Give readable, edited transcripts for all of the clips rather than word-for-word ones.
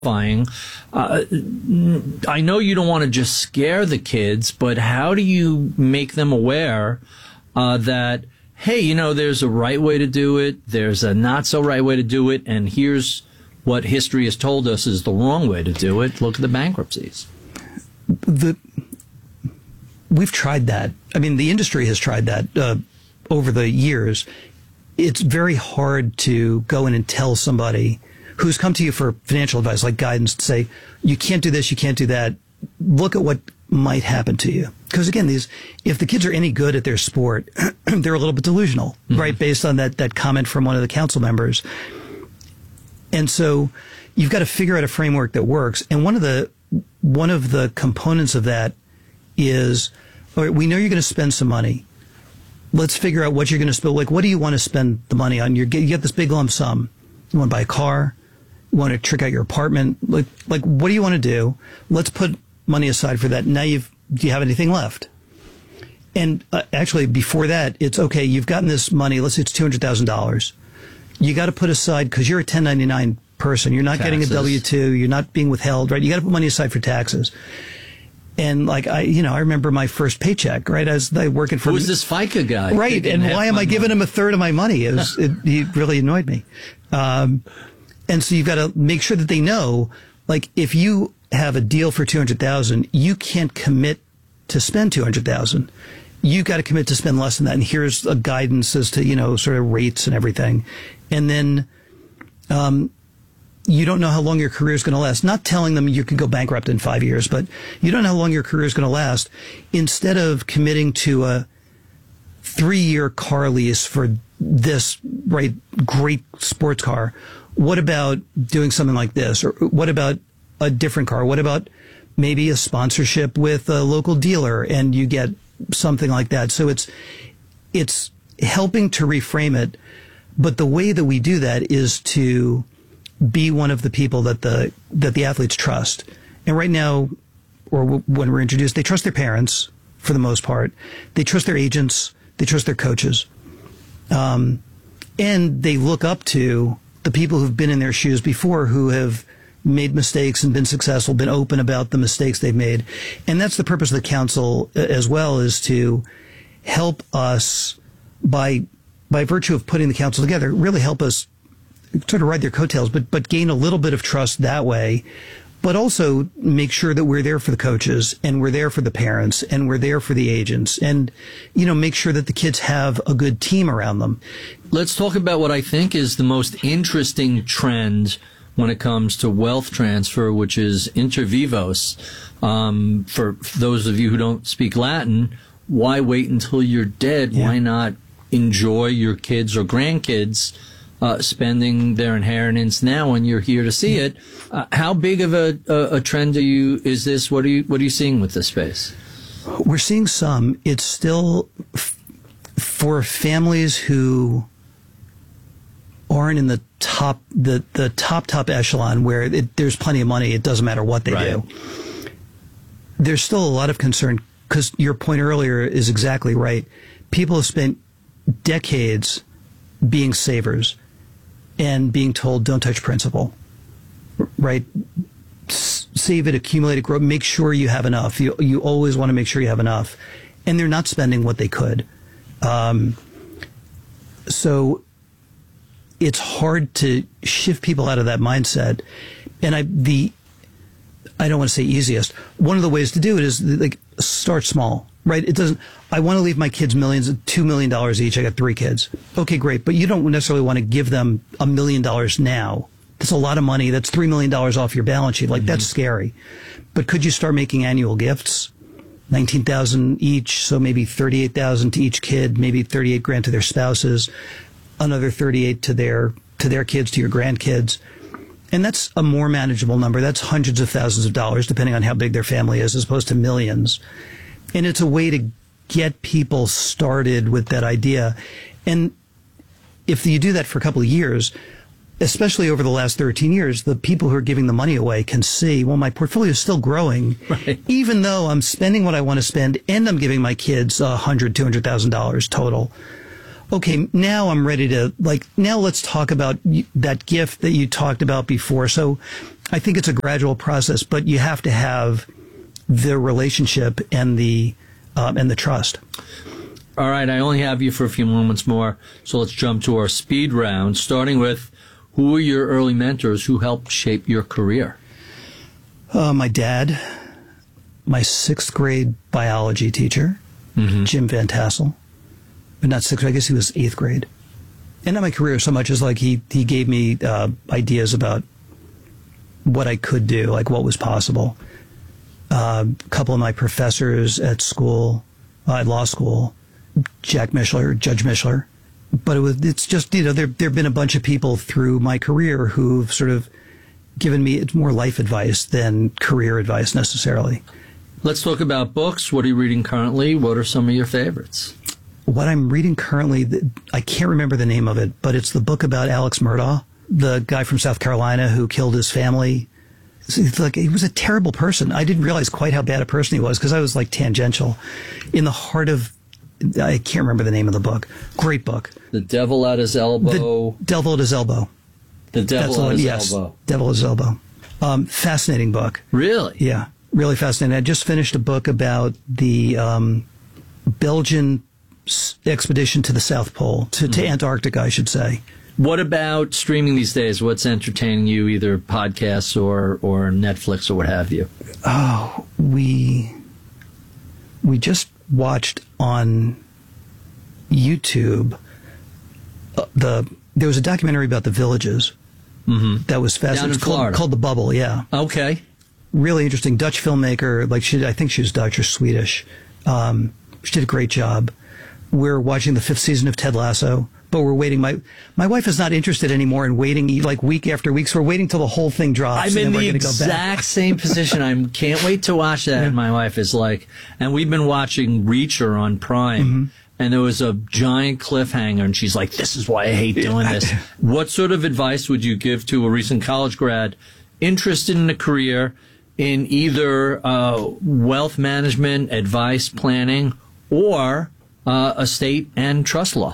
I know you don't want to just scare the kids, but how do you make them aware that, hey, you know, there's a right way to do it, there's a not so right way to do it, and here's what history has told us is the wrong way to do it. Look at the bankruptcies. We've tried that. I mean, the industry has tried that over the years. It's very hard to go in and tell somebody who's come to you for financial advice, like guidance, to say, you can't do this, you can't do that. Look at what might happen to you. Because again, if the kids are any good at their sport, they're a little bit delusional, right? Based on that comment from one of the council members. And so you've got to figure out a framework that works. And one of the components of that is, all right, we know you're going to spend some money. Let's figure out what you're going to spend. Like, what do you want to spend the money on? You get this big lump sum. You want to buy a car? You want to trick out your apartment? Like, what do you want to do? Let's put money aside for that. Now do you have anything left? And actually, before that, it's okay. You've gotten this money. Let's say it's $200,000. You got to put aside, because you're a 1099 person. You're not Taxes. getting a W-2. You're not being withheld, right? You got to put money aside for taxes. And like I remember my first paycheck, right? As I working for. Who's this FICA guy? Right. And why am I giving him a third of my money? He really annoyed me. And so you've got to make sure that they know, like, if you have a deal for $200,000, you can't commit to spend $200,000. You got to commit to spend less than that. And here's a guidance as to, sort of rates and everything. And then, you don't know how long your career is going to last. Not telling them you can go bankrupt in 5 years, but you don't know how long your career is going to last. Instead of committing to a 3-year car lease for this, right, great sports car, what about doing something like this? Or what about a different car? What about maybe a sponsorship with a local dealer and you get something like that? So it's helping to reframe it. But the way that we do that is to be one of the people that the athletes trust. And right now, or when we're introduced, they trust their parents for the most part. They trust their agents. They trust their coaches. And they look up to the people who've been in their shoes before, who have made mistakes and been successful, been open about the mistakes they've made. And that's the purpose of the council as well, is to help us by virtue of putting the council together, really help us sort of ride their coattails, but gain a little bit of trust that way, but also make sure that we're there for the coaches and we're there for the parents and we're there for the agents and, make sure that the kids have a good team around them. Let's talk about what I think is the most interesting trend when it comes to wealth transfer, which is inter vivos. For those of you who don't speak Latin, why wait until you're dead? Yeah. Why not enjoy your kids or grandkids spending their inheritance now when you're here to see it? How big of a trend is this? What are you seeing with this space? We're seeing some. It's still for families who aren't in the top echelon where there's plenty of money. It doesn't matter what they do. There's still a lot of concern, because your point earlier is exactly right. People have spent decades being savers and being told, don't touch principal, right? Save it, accumulate it, grow, make sure you have enough. You always want to make sure you have enough. And they're not spending what they could. So it's hard to shift people out of that mindset. And I don't want to say easiest. One of the ways to do it is like start small, right? I want to leave my kids millions, $2 million each. I got 3 kids. Okay, great. But you don't necessarily want to give them $1 million now. That's a lot of money. That's $3 million off your balance sheet. Like, that's scary. But could you start making annual gifts? $19,000 each. So maybe $38,000 to each kid, maybe $38,000 to their spouses, another $38,000 to their kids, to your grandkids. And that's a more manageable number. That's hundreds of thousands of dollars, depending on how big their family is, as opposed to millions. And it's a way to get people started with that idea. And if you do that for a couple of years, especially over the last 13 years, the people who are giving the money away can see, well, my portfolio is still growing, right, even though I'm spending what I want to spend and I'm giving my kids $100,000, $200,000 total. Okay, now I'm ready to, now let's talk about that gift that you talked about before. So I think it's a gradual process, but you have to have the relationship and the trust. All right, I only have you for a few moments more, so let's jump to our speed round, starting with who were your early mentors who helped shape your career? My dad, my sixth grade biology teacher, Jim Van Tassel, but not sixth grade, I guess he was eighth grade. And not my career so much as like he gave me ideas about what I could do, like what was possible. A couple of my professors at school, at law school, Judge Mishler. But it's just, there have been a bunch of people through my career who've sort of given me more life advice than career advice necessarily. Let's talk about books. What are you reading currently? What are some of your favorites? What I'm reading currently, I can't remember the name of it, but it's the book about Alex Murdaugh, the guy from South Carolina who killed his family. It's like, he was a terrible person. I didn't realize quite how bad a person he was because I was like tangential. In the heart of, I can't remember the name of the book. Great book. The Devil at His Elbow. The Devil at His Elbow. The Devil at His Elbow. Devil at His Elbow. Fascinating book. Really? Yeah, really fascinating. I just finished a book about the Belgian expedition to the South Pole, to Antarctica, I should say. What about streaming these days? What's entertaining you, either podcasts or Netflix or what have you? Oh, we just watched on YouTube there was a documentary about the Villages that was fascinating. Down in Florida. Called The Bubble, yeah. Okay. Really interesting. Dutch filmmaker, I think she was Dutch or Swedish. She did a great job. We're watching the 5th season of Ted Lasso, but we're waiting. My wife is not interested anymore in waiting like week after week, so we're waiting till the whole thing drops. I'm in the go exact same position. I can't wait to watch that. And my wife is like, and we've been watching Reacher on Prime, and there was a giant cliffhanger, and she's like, this is why I hate doing this. What sort of advice would you give to a recent college grad interested in a career in either wealth management, advice planning, or estate and trust law?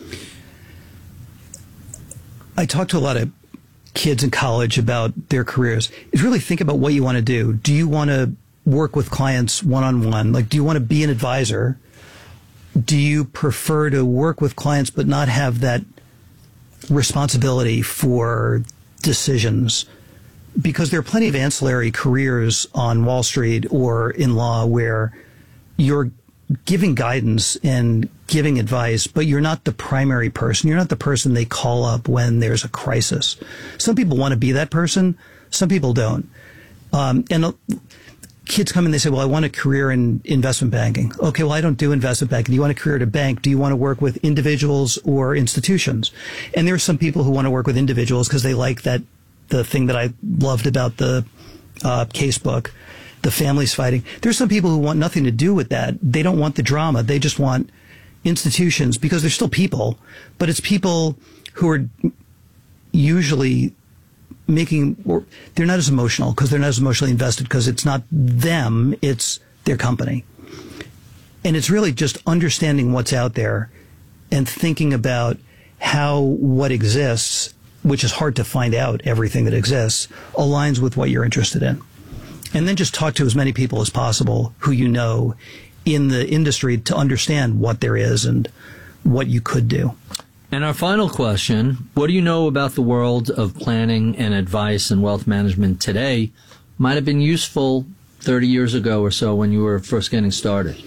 I talk to a lot of kids in college about their careers. Is really think about what you want to do. Do you want to work with clients one-on-one? Like, do you want to be an advisor? Do you prefer to work with clients but not have that responsibility for decisions? Because there are plenty of ancillary careers on Wall Street or in law where you're giving guidance and giving advice, but you're not the primary person. You're not the person they call up when there's a crisis. Some people want to be that person. Some people don't. And kids come and they say, well, I want a career in investment banking. Okay, well, I don't do investment banking. Do you want a career at a bank? Do you want to work with individuals or institutions? And there are some people who want to work with individuals because they like the thing that I loved about the case book, the families fighting. There's some people who want nothing to do with that. They don't want the drama. They just want institutions because they're still people, but it's people who are usually they're not as emotional because they're not as emotionally invested because it's not them, it's their company. And it's really just understanding what's out there and thinking about how what exists, which is hard to find out everything that exists, aligns with what you're interested in. And then just talk to as many people as possible who you know in the industry to understand what there is and what you could do. And our final question, what do you know about the world of planning and advice and wealth management today might have been useful 30 years ago or so when you were first getting started?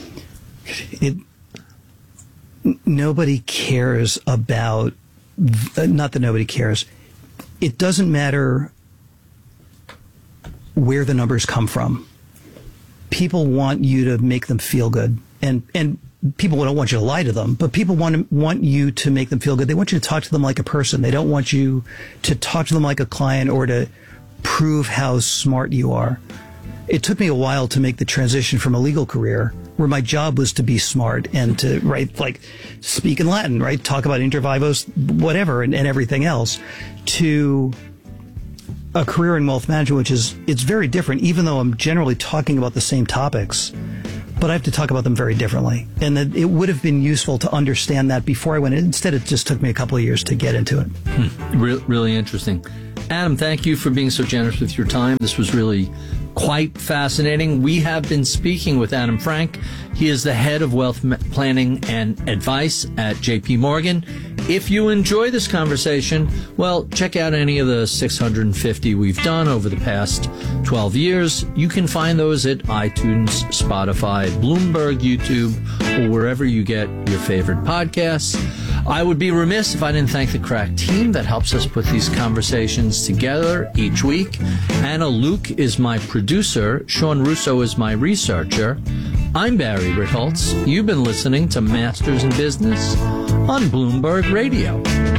Nobody cares about, not that nobody cares. It doesn't matter where the numbers come from. People want you to make them feel good. And people don't want you to lie to them, but people want you to make them feel good. They want you to talk to them like a person. They don't want you to talk to them like a client or to prove how smart you are. It took me a while to make the transition from a legal career where my job was to be smart and to speak in Latin, right? Talk about inter vivos, whatever, and everything else, to a career in wealth management, it's very different, even though I'm generally talking about the same topics, but I have to talk about them very differently. And that it would have been useful to understand that before I went in. Instead, it just took me a couple of years to get into it. Really interesting. Adam, thank you for being so generous with your time. This was really quite fascinating. We have been speaking with Adam Frank. He is the head of wealth planning and advice at JP Morgan. If you enjoy this conversation, well, check out any of the 650 we've done over the past 12 years. You can find those at iTunes, Spotify, Bloomberg, YouTube, or wherever you get your favorite podcasts. I would be remiss if I didn't thank the crack team that helps us put these conversations together each week. Anna Luke is my producer. Sean Russo is my researcher. I'm Barry Ritholtz. You've been listening to Masters in Business on Bloomberg Radio.